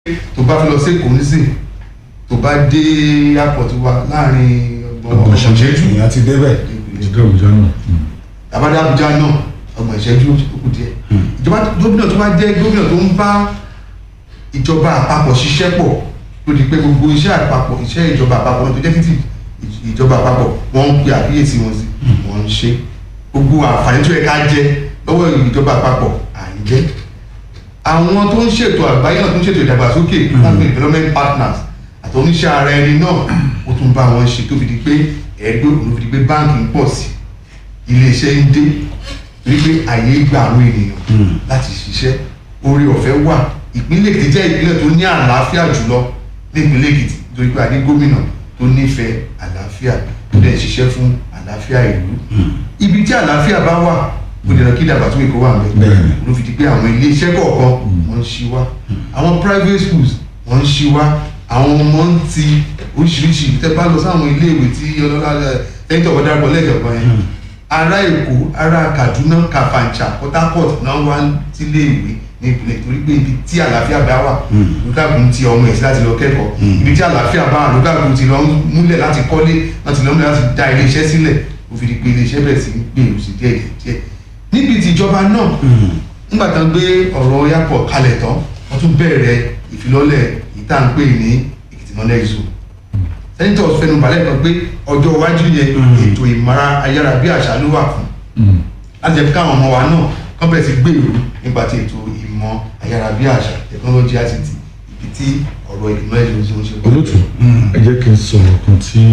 tó bá fi lọ sí Èkó nísìn tó bá dé airport wa láàrin ọgbọ̀n ìṣẹ́jú ìyá ti débẹ̀ ìjọba Àbújá náà. àbádé Àbújá náà ọgbọ̀n ìṣẹ́jú ó kù díẹ̀. ìjọba gómìnà tó bá jẹ́ gómìnà tó ń bá ìjọba àpapọ̀ ṣiṣẹ́ pọ̀ tó di pé gbogbo iṣẹ́ àpapọ̀ iṣẹ́ ìjọba àpapọ̀ náà tó jẹ́ títí ìjọba àpapọ̀ wọ́n ń pe àkíyèsí wọn sí wọ́n ń ṣe gbogbo àǹfààní tó yẹ ká jẹ lọ́wọ́ ìjọba àpapọ̀ àìjẹ́. àwọn tó ń ṣètò àgbáyé náà tó ń ṣètò ìdàgbàsókè láti development partners àti oníṣẹ́ ara ẹni náà ó tún bá wọn ṣe tó fi di pé ẹgbẹ́ òun fi di pé báńkì ń pọ̀ sí iléeṣẹ́ ń dé rí pé àyè gba àwọn ènìyàn láti ṣiṣẹ́ orí ọ̀fẹ́ wà. ìpínlẹ̀ Èkìtì jẹ́ ìpínlẹ̀ tó ní àlàáfíà jùlọ ní ìpínlẹ̀ Èkìtì nítorí pé a ní gómìnà tó nífẹ̀ẹ́ àlàáfíà tó dẹ̀ ṣiṣẹ́ fún àlàáfíà ìlú. ibi tí àlàáfíà bá wà kò dẹ̀ lọ kí ìdàgbàsókè kó wà ńbẹ̀ ló fi di pé àwọn ilé iṣẹ́ kọ̀ọ̀kan wọ́n ń ṣí wá àwọn private schools wọ́n ń ṣí wá àwọn ọmọ ń ti oríṣiríṣi tẹ́ bá lọ sáwọn ilé ìwé tí ọlọ́lá ẹ̀yìn tó ọ̀dà pọ̀ lẹ́kẹ̀ọ́ yẹn ará Èkó ará Kaduna Kafancha Port Harcourt náà wá sílé ìwé ní ìpínlẹ̀ torí pé ibi tí àlàáfíà bá wà lókàkùn ti ọmọ ẹ̀ sí láti lọ kẹ́kọ̀ọ́ ibi tí àlàáfíà bá wà lókàkùn ti lọ múlẹ̀ láti kọ́lé láti lọ múlẹ̀ láti dá iléeṣẹ́ sílẹ̀ ó fi di pé iléeṣẹ́ bẹ̀rẹ̀ sí gbèrú sí díẹ̀ níbi tí ìjọba náà nígbà tán gbé ọ̀rọ̀ airport kalẹ̀ tán wọ́n tún bẹ̀rẹ̀ ìfilọ́lẹ̀ ìta ń pè ní Èkìtì Knowledge Zone sẹ́ńtọ̀ fẹnu balẹ̀ kan pé ọjọ́ iwájú yẹn ètò ìmọ̀ra ayárabíàṣá ló wà fún láti jẹ́ káwọn ọmọ wa náà kán bẹ̀rẹ̀ sí gbèrú nípa ti ètò ìmọ̀ ayárabíàṣá technology ICT ibi tí ọ̀rọ̀ Èkìtì Knowledge Zone ṣe. olóòtú ẹ jẹ́ kí n sọ̀rọ̀ kan tí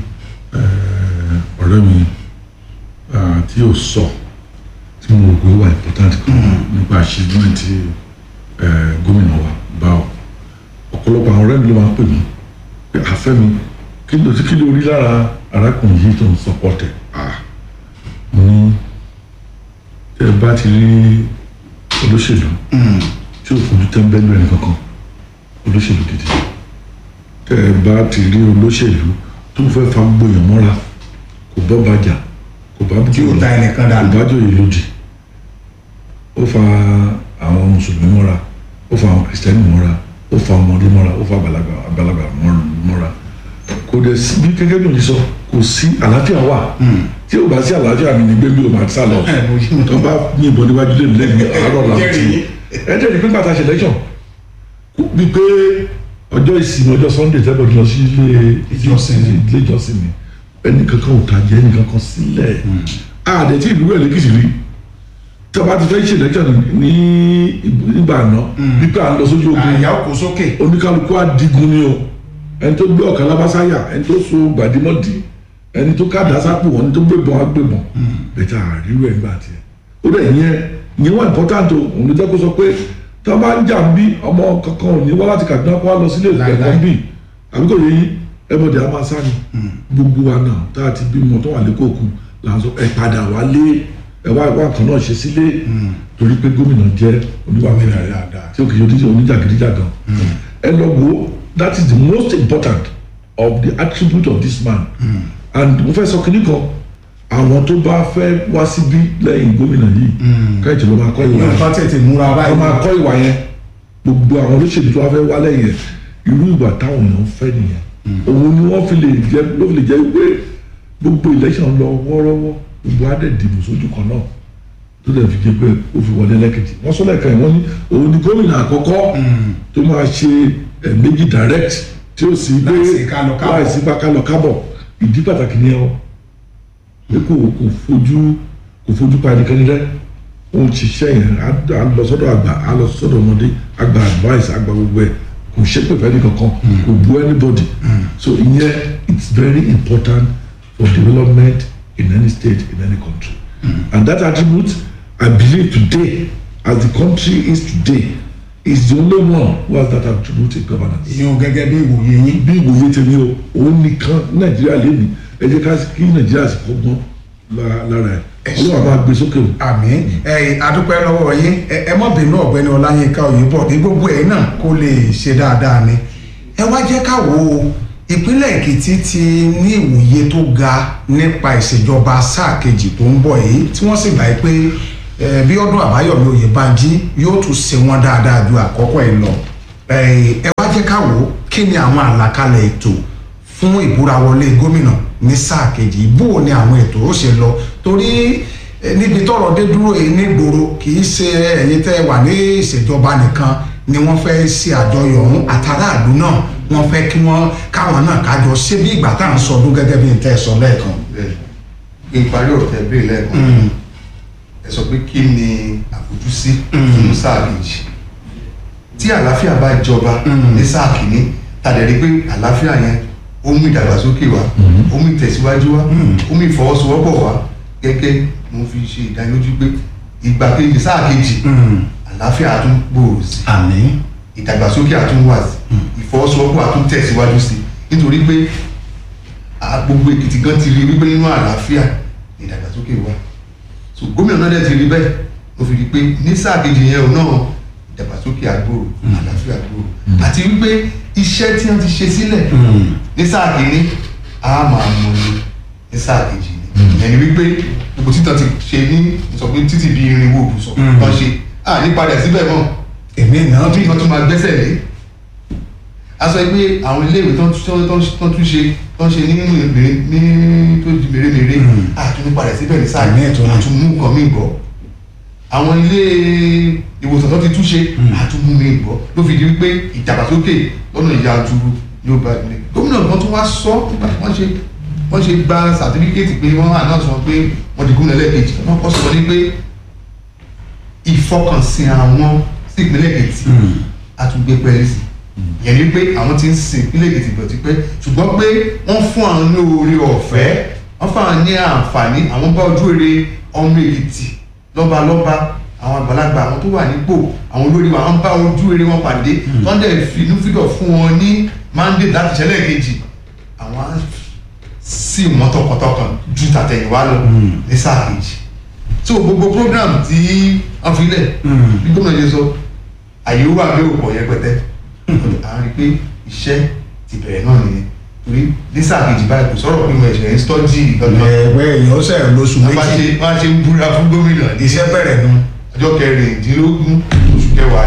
ọ̀rẹ́ mi tí yóò sọ tí mo rò pé wà important kan nípa achievement gómìnà wa bá ọ ọ̀pọ̀lọpọ̀ àwọn ọ̀rẹ́ mi ló máa ń pè mí pé àfẹ́ mi kí ló rí lára arákùnrin yìí tó ń sọpọ́tẹ̀ mo ní tẹ́ ẹ bá ti rí olóṣèlú tí ò fojú tẹ́ńbẹ́lú ẹni kankan olóṣèlú gidi tẹ́ ẹ bá ti rí olóṣèlú tó fẹ́ fa gbòyàn mọ́ra kò bọ́ bàjà kò bá jòyè lòdì ó fa àwọn mùsùlùmí mọ́ra ó fa àwọn kìrìsìtẹ́nì mọ́ra ó fa ọmọdé mọ́ra ó fa àgbàlagbà mọ́ra kò dẹ̀ sí bí gẹ́gẹ́ bí o ti sọ kò sí àlàáfíà wà tí o bá sí àlàáfíà mi ní gbẹ́gbẹ́ o máa sá lọ tó bá ní ìbọn níwájú lè lẹ́yìn àárọ̀ làwọn ẹ jẹ́ ìpín pàtàkì election bí pé ọjọ́ ìsinmi ọjọ́ Sunday tẹ́lẹ̀ lọ sí ilé ìjọsìn mi ẹnì kankan ò tàjẹ́ ẹnì kankan sílẹ̀ àdẹ tí ìlú rẹ̀ lẹ́kìtì rí tí a bá ti fẹ́ ṣe election ní ìgbà náà bí pé à ń lọ sójú ogun àyà kò sókè oníkálukú àdìgún ni o ẹni tó gbé ọ̀kan lábásáyà ẹni tó so gbàdímọ̀dì ẹni tó kádà sápò ẹni tó gbébọn agbébọn bẹ̀tà àríwẹ̀ nígbà tiẹ̀ ó dẹ̀ yẹn wà important o òun ló jẹ́ kó sọ pé tí wọ́n bá ń jà ń bí ọmọ kankan ò ní wá láti Kaduna kó wá lọ sílé ẹ̀kọ́ ń bì àbí kò yẹ yín ẹbọdẹ a máa sá ni gbogbo wa náà tá a ti bímọ tó wà lẹ́kọ̀ọ́kùn là ń sọ ẹ padà wálé ẹ wá nǹkan náà ṣe sílé torí pé gómìnà jẹ́ oníwàmẹ́rẹ̀ tí ó kì í ṣe oníjàgídíjàgan ẹ lọ wo that is the most important of the attribute of this man and mo fẹ́ sọ kínní kan àwọn tó bá fẹ́ wá síbí lẹ́yìn gómìnà yìí káyọ̀tì ló máa kọ́ ìwà yẹn ló máa kọ́ ìwà yẹn gbogbo àwọn olóṣèlú tó wá fẹ́ wá lẹ́yìn yẹn irú ìwà táwọn èèyàn fẹ́ nìyẹn òun ni wọ́n fi lè jẹ́ pé gbogbo election lọ wọ́ọ́rọ́wọ́ gbogbo adé dìbò sójú kan náà tó dẹ̀ fi jẹ́ pé ó fi wọlé lẹ́kìtì wọ́n sọ lẹ́ẹ̀kan yìí wọ́n ní òun ni gómìnà àkọ́kọ́ tó máa ṣe méjì direct tí ó sì gbé láìsí kálọ kábọ̀ ìdí pàtàkì ni ẹ ọ pé kò fojú pa ẹnikẹ́ni rẹ òun ti ṣiṣẹ́ yẹn á lọ sọ́dọ̀ àgbà á lọ sọ́dọ̀ ọmọdé àgbà advice àgbà gbogbo ẹ̀ kò ṣépè fẹ́ ní kankan kò bú anybody so ìyẹn it's very important for development in any state in any country and that attribute I believe today as the country is today is the only one who has that attribute in governance. ìyẹn gẹ́gẹ́ bí ìwòye yín. bí ìwòye tèmi o òun nìkan Nàìjíríà lèmi ẹ jẹ́ ká kí Nàìjíríà sì kọ́gbọ́n lára ẹ̀ Ọlọ́run máa gbé sókè o. àmín adúpẹ́ lọ́wọ́ yín ẹ má bínú ọ̀gbẹ́ni Ọláyínká Oyèbọ̀dé gbogbo ẹ̀ náà kó lè ṣe dáadáa ni ẹ wá jẹ́ ká wo ìpínlẹ̀ Èkìtì ti ní ìwòye tó ga nípa ìṣèjọba sáà kejì tó ń bọ̀ yìí tí wọ́n sì gbà pé Bíọ́dún Àbáyọ̀mí Oyèbánjí yóò tún ṣe wọ́n dáadáa ju àkọ́kọ́ ẹ̀ lọ ẹ wá jẹ́ ká wò ó kí ni àwọn àlàkalẹ̀ ètò fún ìbúrawọlé gómìnà ní sáà kejì bó ni àwọn ètò ó ṣe lọ torí níbi tọ́rọ̀ dé dúró yìí nígboro kì í ṣe ẹ̀yin tẹ́ wà ní ìṣèjọba nìkan ni wọ́n fẹ́ ṣe àjọyọ̀ ọ̀hún àtàràlú náà wọ́n fẹ́ kí wọ́n káwọn náà kájọ ṣé bí ìgbà tá à ń sọdún gẹ́gẹ́ bí n tẹ́ sọ lẹ́ẹ̀kan. ìparí ọ̀rọ̀ tẹ́ bẹ́ẹ̀ lẹ́ẹ̀kan ẹ sọ pé kí ni àfojúsí fún sáà kejì tí àlàáfíà bá jọba ní sáà kìíní tàdé rí pé àlàáfíà yẹn ó mú ìdàgbàsókè wá ó mú ìtẹ̀síwájú wá ó mú ìfọwọ́sowọ́pọ̀ wá gẹ́gẹ́ mo fi ṣe ìdánilójú pé ìgbà kejì sáà kejì àlàáfíà á tún gbòòrò sí àmín ìdàgbàsókè á tún wà sí ìfọwọ́sowọ́pọ̀ á tún tẹ̀síwájú sí nítorí pé gbogbo Èkìtì gan ti rí wípé nínú àlàáfíà ìdàgbàsókè wà so gómìnà náà dẹ̀ ti rí bẹ́ẹ̀ mo fi rí pé ní sáà kejì yẹn ò náà ìdàgbàsókè àgbòrò àlàáfíà àgbòrò àti wípé iṣẹ́ tí wọ́n ti ṣe sílẹ̀ ní sáà kìíní a máa mọ ní sáà kejì ni ẹni wípé gbogbo títàn ti ṣe ní sọ pé títì bí irinwó òbúsọ kan ṣe ní padà síbẹ̀ mọ́ èmi náà bí wọ́n tún máa gbẹ́sẹ̀ lé a sọ pé àwọn iléèwé tó tún ṣe tó ń ṣe ní tó di mèremère àtún padà síbẹ̀ ní sáà àtún mú nǹkan míì gbọ́ àwọn ilé ìwòsàn tó ti túnṣe àtúnmú mi gbọ́ ló fi di wípé ìdàgbàsókè lọ́nà ìyàtúrú yóò bá ilé gómìnà kan tó wá sọ wọ́n ṣe gba sàtífíkẹ́tì pé wọ́n announce wọn pé wọ́n di gómìnà lẹ́ẹ̀kejì wọ́n kọ́ sọ ní pé ìfọkànsìn àwọn sí ìpínlẹ̀ Èkìtì àtúgbé pẹ́ẹ́lí sí ìyẹn ni pé àwọn ti ń sin ìpínlẹ̀ Èkìtì bọ̀ ti pẹ́ ṣùgbọ́n pé wọ́n fún àwọn ní oore ọ̀fẹ́ wọ́n fún àwọn ní àǹfààní àwọn bá ojú èrè ọmọ Èkìtì lọ́balọ́ba àwọn àgbàlagbà àwọn tó wà nípò àwọn olórí wa wọ́n bá ojú èrè wọn pàdé wọ́n dẹ̀ finúfídọ̀ fún wọn ní mandate láti ṣẹlẹ̀ kejì àwọn sì mọ́ tọkàntọkàn ju tàtẹ̀yìnwá lọ ní sáà kejì so gbogbo program tí wọ́n fi lẹ̀ bí gómìnà yẹn sọ àyè wà bí òpò yẹpẹtẹ à ń rí pé iṣẹ́ ti bẹ̀rẹ̀ náà nìyẹn torí ní sáà kejì báyìí kò sọ̀rọ̀ pé mo ẹ̀ṣẹ̀ ń stọ́jì ìgbàgbọ́ ẹ̀wẹ̀ èèyàn ṣẹ̀ lóṣù méjì wọ́n á ṣe ń búra fún gómìnà iṣẹ́ bẹ̀rẹ̀ nu ọjọ́ kẹrìndínlógún oṣù kẹwàá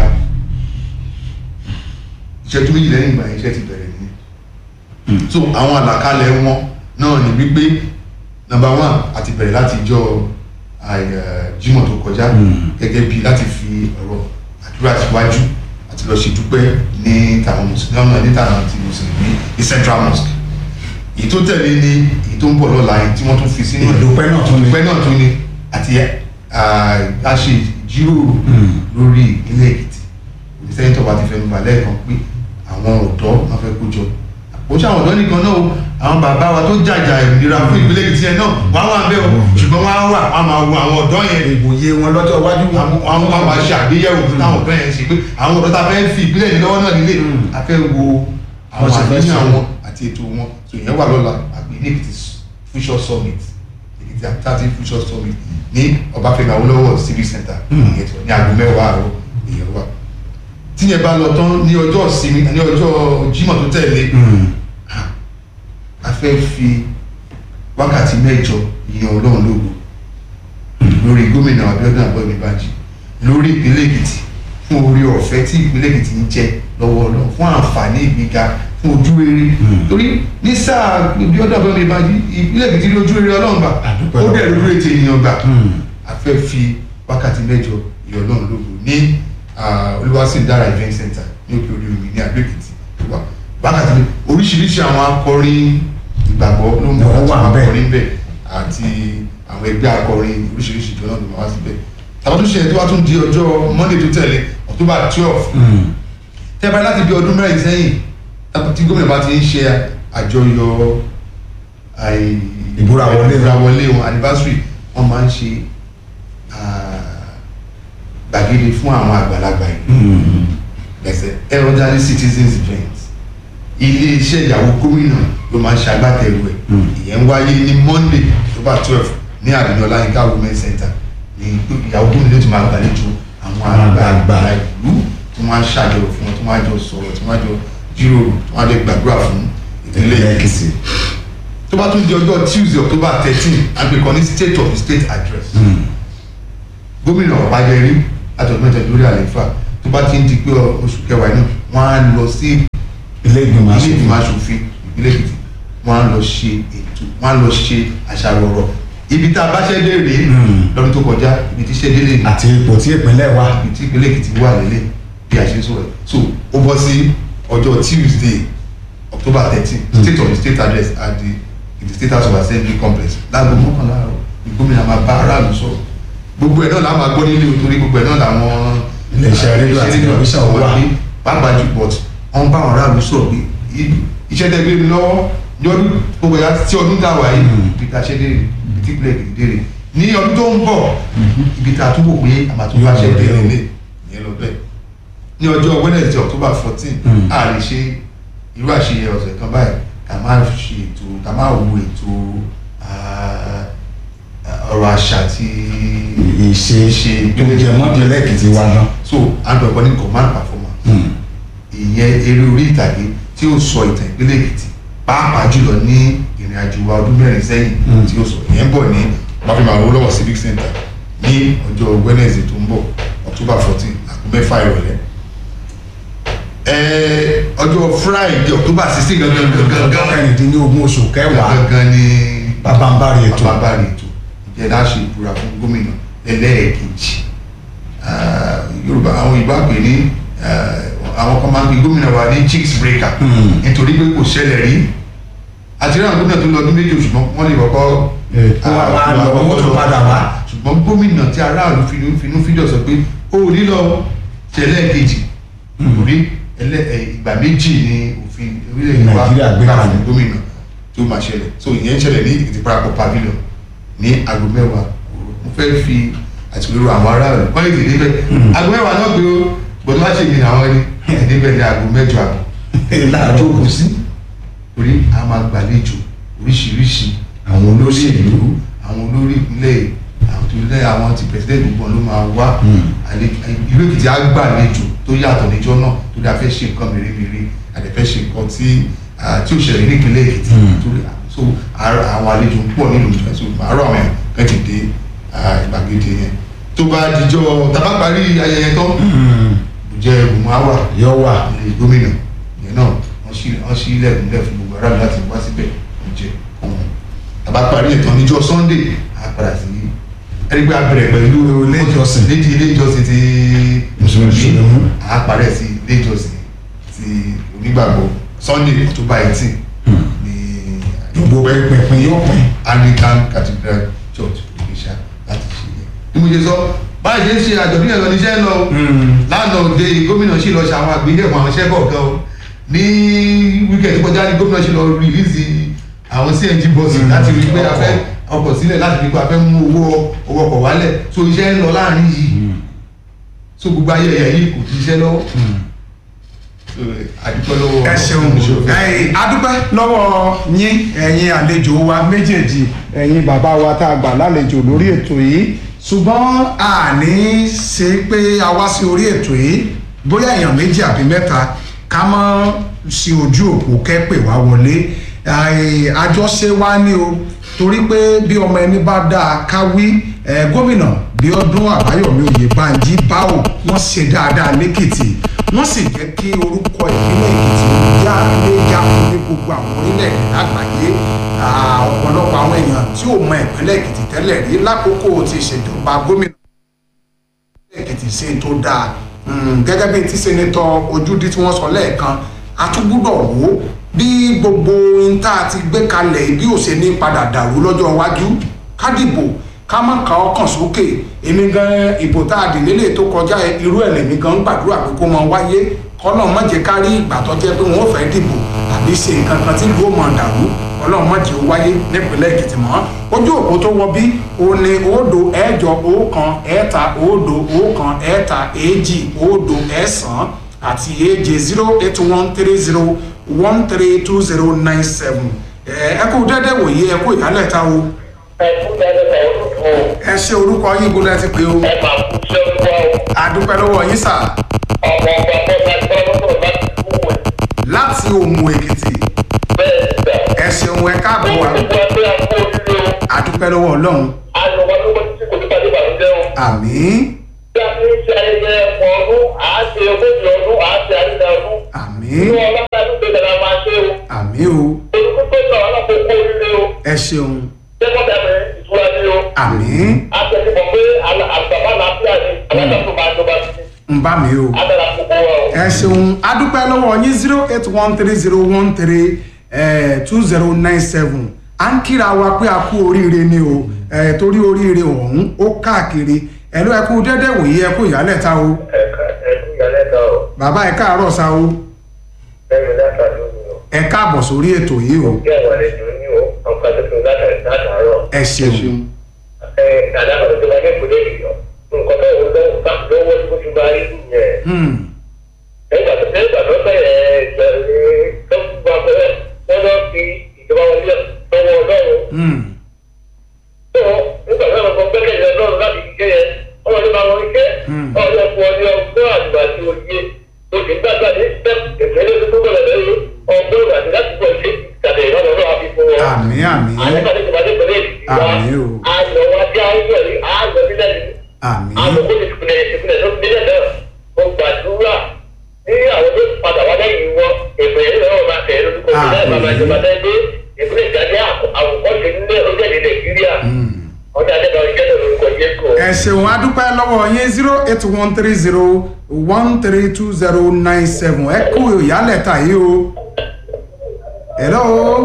ìṣẹ́jú méjì lẹ́yìn ìgbà iṣẹ́ ti bẹ̀rẹ̀ nìyẹn so àwọn àlàkalẹ̀ wọn náà ní wípé number one àti bẹ̀rẹ̀ láti ìjọ Jímọ̀ tó kọjá gẹ́gẹ́ bí láti fi ọ̀rọ̀ àdúrà síwájú àti lọ ṣe dúpẹ́ ní tàwọn mùsùlùmí náà ní tàwọn ti mùsùlùmí ní Central Mosque èyí tó tẹ̀lé ní èyí tó ń bọ̀ lọ́la yìí tí wọ́n tún fi sínú ìdúpẹ́ náà tún ní àti a ṣe ìjíròrò lórí ìpínlẹ̀ Èkìtì ìsẹ́yìn tó bá ti fẹnu bà lẹ́ẹ̀kan pé àwọn ọ̀dọ́ wọn fẹ́ kó jọ kò ṣe àwọn ọ̀dọ́ nìkan náà o àwọn bàbá wa tó jàjà ìnira fún ìpínlẹ̀ Èkìtì yẹn náà wọ́n á wà bẹ́ẹ̀ o ṣùgbọ́n wọ́n á wà wọ́n á máa wo àwọn ọ̀dọ́ yẹn ìwòye wọn lọ́jọ́ iwájú wọn á máa ṣe àgbéyẹ̀wò fún táwọn ọ̀dọ́ yẹn ṣe pé àwọn ọ̀dọ́ tá a fẹ́ fi ìpínlẹ̀ yìí lọ́wọ́ náà nílé a fẹ́ wo àwọn àníyàn wọn àti ètò wọn tó yẹn wà lọ́la àgbè ní Èkìtì Future Summit Èkìtì Àtàtì Future Summit ní Ọbáfẹ́mi Awólọ́wọ̀ Civic Center ìyẹn ní aago 10 àárọ̀ èèyàn wà tíyẹn bá lọ tán ní ọjọ́ ìsinmi ní ọjọ́ Jímọ̀ tó tẹ̀lé a fẹ́ fi wákàtí 8 ìyẹn Ọlọ́run lógo lórí gómìnà Abíọ́dún Abíọ́dún Bánjí lórí ìpínlẹ̀ Èkìtì fún oore ọ̀fẹ́ tí ìpínlẹ̀ Èkìtì ń jẹ lọ́wọ́ Ọlọ́run fún àǹfààní ìgbéga fún ojú rere torí ní sáà Abíọ́dún Abíọ́dún Bánjí ìpínlẹ̀ Èkìtì rí ojú rere Ọlọ́run gbà ó dẹ̀ lójú ètò ènìyàn gbà a fẹ́ fi wákàtí 8 ìyẹn Ọlọ́run lógo ní Olúwasìndára event center ní òkè orí omi ní Adó Èkìtì wákàtí oríṣiríṣi àwọn akọrin ìgbàgbọ́ ló mú àwọn akọrin bẹ́ẹ̀ àti àwọn ẹgbẹ́ akọrin oríṣiríṣi ìjọ náà ló máa wá síbẹ̀ tàbí tó ṣe tó wá tún di ọjọ́ Monday tó tẹ̀lé October 12 tẹ́ bá láti bí ọdún mẹ́rin sẹ́yìn tí gómìnà bá ti ń ṣe àjọyọ̀ ìbúrawọlé wọn anniversary wọ́n máa ń ṣe gbàgede fún àwọn àgbàlagbà yìí ẹsẹ̀ elderly citizens event ilé-iṣẹ́ ìyàwó gómìnà ló máa ń ṣagbátẹrù ẹ̀ ìyẹn ń wáyé ní Monday October 12 ní Àdùnní Ọláyínká Women's Center ní ìyàwó gómìnà ló ti máa gbàlejò àwọn àgbààgbà ìlú tí wọ́n á ṣàjọyọ̀ fún wọn tí wọ́n á jọ sọ̀rọ̀ tí wọ́n á jọ jíròrò tí wọ́n á lè gbàdúrà fún ìpínlẹ̀ Èkìtì tó bá tún di ọjọ́ Tuesday October 13 àgbẹ̀kọ́ ní State of the State Address gómìnà Ọ̀pájẹ́rí àtọ̀gbẹ́ntẹ̀ lórí àlééfà tó bá ti ń di pé oṣù kẹwàá náà wọ́n á lọ sí ilé ìgbìmọ̀ aṣòfin ìpínlẹ̀ Èkìtì, wọ́n á lọ ṣe ètò, wọ́n á lọ ṣe àṣàrò ọ̀rọ̀ ibi tá a bá ṣẹ́ dé rèé lọ́dún tó kọjá, ibi tí ṣẹ́ dé lè ní àti ipò tí ìpínlẹ̀ wa ibi tí ìpínlẹ̀ Èkìtì wà lélẹ̀ bí a ṣe sọ̀rọ̀. So ó bọ́ sí ọjọ́ Tuesday October 13 state of the state address at the State House of Assembly complex láago mọ́kànlá àárọ̀ gómìnà máa bá aráàlú sọ̀rọ̀. Gbogbo ẹ̀ náà la máa gbọ́ nílé o, torí gbogbo ẹ̀ náà làwọn iléeṣẹ́ rédíò àti tẹlifíṣàn wà pàápàá jù but wọ́n bá àwọn aráàlú sọ̀rọ̀ pé iṣẹ́ tẹ́ gbé mi lọ́wọ́ ní ọdún gbogbo ẹ̀yà tí ọdún dà wáyé ibi tá a ṣe dé ibi tí ìpínlẹ̀ Èkìtì dé rè ní ọdún tó ń bọ̀ ibi tá a tún wò pé àmàtúbà ṣe dé rè lé ìyẹn lọ bẹ́ẹ̀. Ní ọjọ́ Wednesday October 14 a lè ṣe irú àṣeyẹ ọ̀sẹ̀ kan báyìí ká máa ṣe ètò, ká máa wo ètò ọ̀rọ̀ àṣà àti ìṣe tó jẹ mọ́ ìpínlẹ̀ Èkìtì wa náà. So àgbẹ̀kọ́ ní command performance ìyẹn eré orí ìtàgé tí ó sọ ìtàn ìpínlẹ̀ Èkìtì pàápàá jùlọ ní ìrìn àjò wa ọdún mẹ́rin sẹ́yìn tí ó sọ ìyẹn bọ̀ ní Máfímà Awólọ́wọ̀ Civic Center ní ọjọ́ Wednesday tó ń bọ̀ October 14 aago 6 ìrọ̀lẹ́. Ọjọ́ Friday October 16 gangan kẹrìndínlógún oṣù kẹwàá gangan ní bàbáǹbárì ètò ìjẹ́dá ṣe ìbúra fún gómìnà ẹlẹ́ẹ̀kejì. Yorùbá àwọn ìbá pè ní àwọn kan máa ń pe gómìnà wa ní chicks breaker nítorí pé kò ṣẹlẹ̀ rí àti rí àwọn gómìnà tó lọ ọdún méjì ṣùgbọ́n wọ́n lè kọ́kọ́ padà wá. ṣùgbọ́n gómìnà tí aráàlú finú fídíò sọ pé ó ní lọ ṣẹlẹ́ẹ̀kejì orí ìgbà méjì ní òfin orílẹ̀-èdè wa gbà fún gómìnà tó máa ṣẹlẹ̀. So ìyẹn ń ṣẹlẹ̀ ní Èkìtì Parapọ̀ Pavilion ní aago 10 mo fẹ́ fi àtìlérò àwọn aráàlú wọ́n lè tètè bẹ́ẹ̀ aago 10 náà gbé o gbọ́dọ̀ má ṣe ìgbìnà àwọn ẹni ẹ̀ẹ́dẹ́gbẹ̀ ní aago 8 láàárọ̀ kò sí orí a máa gbàlejò oríṣiríṣi àwọn olóṣèlú àwọn olórí ìpínlẹ̀ àwọn ti president gbogbo ló máa wá ìlú Èkìtì á gbàlejò tó yàtọ̀ níjọ́ náà tó dáa fẹ́ ṣe nǹkan mèremère àdẹ̀fẹ́ ṣe nǹkan tí ó ṣẹlẹ̀ ní ìpínlẹ̀ Èkìtì torí so àwọn àlejò ń pọ̀ nílùú ìjọba so àárọ̀ àwọn èèyàn kẹ́kì dé ìgbàgede yẹn tó bá dijọ́ tàbá parí ayẹyẹ tán jẹ́ ìgbìmọ̀ àwà yóò wà ilé gómìnà yẹn náà wọ́n ṣí ilẹ̀kùn lẹ̀ fún gbogbo aráàlú láti wá síbẹ̀ jẹ́ ọ̀hún tàbá parí ìtàn níjọ́ Sunday á padà sí ẹgbẹ́ abẹ̀rẹ̀ pẹ̀lú ilé ìjọsìn ti mùsùlùmí á parẹ́ sí ilé ìjọsìn ti onígbàgbọ́ Sunday October 18 ní gbogbo pẹ̀pẹ̀ yóò pín Anglican Cathedral Church Ìgbésà láti ṣe yẹn. Bí mo ṣe sọ báyìí ṣe ń ṣe àjọ̀dún yẹn lọ níṣẹ́ lọ lánàá òde gómìnà sì lọ ṣe àwọn àgbéyẹ̀wò àwọn iṣẹ́ kọ̀ọ̀kan o ní wíkẹ̀ndì kọjá ní gómìnà sì lọ rìlíìsì àwọn CNG bọ́ọ̀sì láti rí pé a fẹ́ ọkọ̀ sílẹ̀ láti rí pé a fẹ́ mú owó ọkọ̀ wálẹ̀ so iṣẹ́ ń lọ láàrin yìí so gbogbo ayẹyẹ yìí kò fi iṣẹ́ lọ́wọ́ adúpẹ́ lọ́wọ́ ẹ ṣeun adúpẹ́ lọ́wọ́ yín ẹ̀yin àlejò wa méjèèjì ẹ̀yin bàbá wa tá a gbà lálejò lórí ètò yìí ṣùgbọ́n àní ṣe pé a wá sí orí ètò yìí bóyá èèyàn méjì àbí mẹ́ta ká mọ́ sí ojú òpó kẹ́pẹ̀ wá wọlé àjọṣe wa ní o torí pé bí ọmọ ẹni bá dáa ká wí gómìnà Bíọ́dún Àbáyọ̀mí Oyèbánjí báwo wọ́n ṣe dáadáa lẹ́kìtì wọ́n sì jẹ́ kí orúkọ ìpínlẹ̀ Èkìtì yára ní gbogbo àwọn orílẹ̀ àgbáyé ọ̀pọ̀lọpọ̀ àwọn èèyàn tí ò mọ ìpínlẹ̀ Èkìtì tẹ́lẹ̀ rí lákòókò tí ìṣèjọba gómìnà ìpínlẹ̀ Èkìtì ṣe tó dáa gẹ́gẹ́ bí tí sẹ́nitọ́ Ojúdí tí wọ́n sọ lẹ́ẹ̀kan a tún gbúdọ̀ wò ó bí gbogbo ohun tá a ti gbé kalẹ̀ bí ó ṣe ní padà dàrú lọ́jọ́ iwájú kádìbò ká má ka ọkàn sókè èmi gan ìbò tá a dì lélẹ̀ tó kọjá irú ẹ̀ lèmi gan gbàdúrà pé kó máa wáyé kọ́lọ́n má jẹ́ ká rí ìgbà tó jẹ́ pé wọ́n fẹ́ dìbò àbí ṣe nǹkan kan tí ìlú ó máa dàrú ọlọ́run má jẹ́ ó wáyé nípínlẹ̀ Èkìtì mọ́ ojú òpó tó wọ bí o ní 0 àti 08130132097 ẹ kú dẹ́dẹ́ wòye ẹ kú ìyálẹ̀ta o. ẹ ṣe orúkọ yín gbọ́dọ̀ ti pé o. ẹ máa kú iṣẹ́ olúwa o. àdúpẹ́ lọ́wọ́ yín sà. ọmọ ọba bọ́sà gbọ́dọ̀ láti kúwẹ̀. láti Òmù Èkìtì. bẹ́ẹ̀ sà. ẹ ṣeun ẹ káàbọ̀ wá. àdúpẹ́ lọ́wọ́ Ọlọ́run. àlùwà ló wọ́n ti kò ní pàdé ìbànújẹ́ o. àmín. bí a ti ń ṣe ayẹyẹ ọdún àáṣe ogójì ọdún àáṣe àríṣà ọdún àmì o. olùkọ́ tó sọ àwọn àpòkò oríire o. ẹ ṣeun. jẹ́kọ̀ dàbẹ̀ ìtura ni o. àmì. àtẹ̀síbọ̀ pé àgbàbá làáfíà ni alájọ máa jọba sí. ń bá mi o. àtẹ̀lá àpòkò wa o. ẹ ṣeun adúpẹ́ lọ́wọ́ yín 08130132097 à ń kíra wa pé a kú oríire ni o torí oríire ọ̀hún ó káàkiri ẹ ló ẹ kú dédé wòye ẹ kú ìyálẹ̀ta o. ẹ kú ìyálẹ̀ta o. bàbá ẹ káàárọ̀ sa o. bẹ́ẹ̀ni láta lónìí o. ẹ káàbọ̀ sórí ètò yìí o. kí àwọn àlejò ní o ọkọ̀ tó tún látàárọ̀. ẹ ṣeun. dàdá kan tó wà ní ìpínlẹ̀ ìyọ̀ nǹkan tó wọ́n lọ́wọ́ tó tún bá rí yẹn. nígbà tó bẹ̀rẹ̀ tó gbà pé wọ́n lọ fi ìjọba wọlé lọ́wọ́ ọlọ́run. tó nígbà tó lọ́wọ́ gbẹ́kẹ̀lé ọlọ́run láti ṣiṣẹ́ yẹn ọmọ ní bá wọn ṣe ọjọ́ fún ọ ní ọgbọ́n àdùbà tí ó yé tó ti gbàgbà ní ìpínlẹ̀ tó tó bẹ̀rẹ̀ lẹ́yìn ọgbọ́n àti láti bọ̀ ṣe ìtàdé ìrọ̀lọ́ náà fi fún wọn. àmín àmín. àyípadà tó bá dé pẹ̀lú èdè wa ayọ̀ wa jẹ́ ayọ̀ rí ayọ̀ nílẹ̀ ní. àmín. àwọn kò ní ìpínlẹ̀ tó nílẹ̀ náà mo gbàdúrà ní àwọn tó padà wá lẹ́yìn wọn èpè yẹn lọ́wọ́ máa tẹ̀ lórúkọ ìpínlẹ̀ bàbá ìjọba tẹ́lẹ̀ ìpínlẹ̀ ìdájẹ́ àwòkọ́ṣe nílẹ̀ orílẹ̀-èdè Nàìjíríà ọjà àdẹ́gbà ìjẹ́lẹ̀ lórúkọ Jésù. ẹ ṣeun adúpẹ́ lọ́wọ́ yín 08130132097 ẹ kú ìyálẹ̀ta yìí o. hello.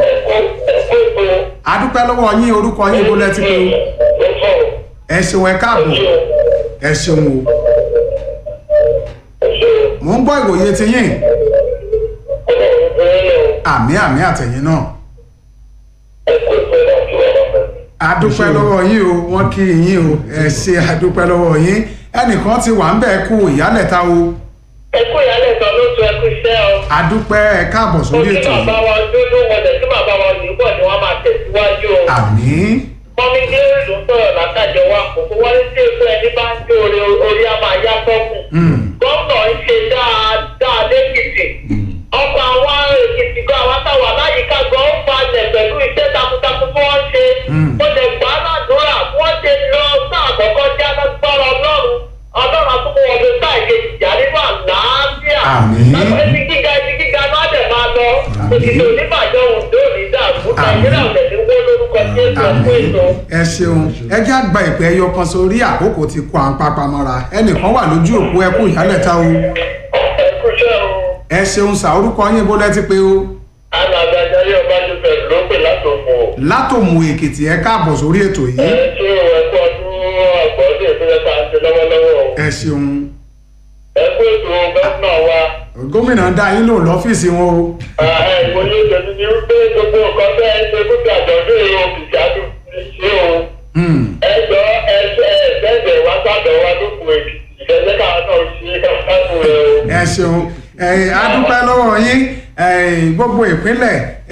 adúpẹ́ lọ́wọ́ yín orúkọ yín bó lẹ́tí pé o. ẹ ṣeun ẹ káàbọ̀ ẹ ṣeun o. mo ń gbọ́ ìwòye ti yín. àmì àmì àtẹ̀yìn náà. adúpẹ́ lọ́wọ́ yín o wọ́n kí yín o ẹ ṣe adúpẹ́ lọ́wọ́ yín ẹnìkan ti wà ń bẹ̀ kú ìyálẹ̀ta o. ẹ kú ìyálẹ̀ta ló tún ẹ kú iṣẹ́ o. adúpẹ́ ẹ káàbọ̀ sórí ètò yìí. òkè bàbá wa dúdú wọlé tí bàbá wa yìí bọ̀ ni wọ́n máa tẹ̀síwájú o. àmín. mọ́mídé ló sọ̀rọ̀ látàjọ wa kòkó wálé tí èso ẹni bá ń jó orí a máa yá sọ́kùn. gómìnà ń ṣe dáadáa lẹ́kìtì ọkọ̀ àwọn èkìtì gan àwọn táwọn aláyíká gan ń falẹ̀ pẹ̀lú iṣẹ́ takuntakun tí wọ́n ṣe. ó lè gbà á ládùúrà wọ́n ṣe lọ sáà kọ́kọ́ já lọ́gbọ́rọ̀ ọlọ́run àtúkọ̀ wọn lè sáà ìkejì jà nínú àlàáfíà. ẹni gíga náà dẹ̀ máa lọ òṣìṣẹ́ oníbàjẹ́ òun tó rí dàgbù nàìjíríà ọ̀dẹ̀ ní wọ́n lórúkọ tí ó sọ fún ètò. ẹ ṣeun ẹ já gba ìpè ẹyọ kan sórí àkókò ti kó à ń papá mọ́ra ẹnìkan wà lójú òpó ẹ kú ìyálẹ̀ta o. ẹ kú iṣẹ́ o. ẹ ṣeun sà orúkọ yín bó lẹ́tí pé o. alàgbàjà yóò bá jù bẹ̀rẹ̀ ló pè látòmù. látòmù èkìtì ẹ káàbọ̀ sórí ètò yìí. ẹ ṣe o ẹ kú ọdún àgbọ̀dé ìpínlẹ̀ tá a ń ṣe lọ́wọ́lọ́wọ́. ẹ ṣeun. ẹ kú ètò gómìnà wa. gómìnà dá yín lò lọ́fíìsì wọn o. ìwòye ìṣèlú ni wípé gbogbo nǹkan tẹ́ ẹ ṣe fún àjọ̀dún èrò òkìkí àdúgbò ṣe o. ẹ jọ ẹgbẹ́ wa gbàgbọ́ wa lókun èkìtì ìfẹ́jẹ́ káwọn náà ṣe káfíńtà rẹ o. ẹ ṣeun adúpẹ́ lọ́wọ́ yín gbogbo ìpínlẹ̀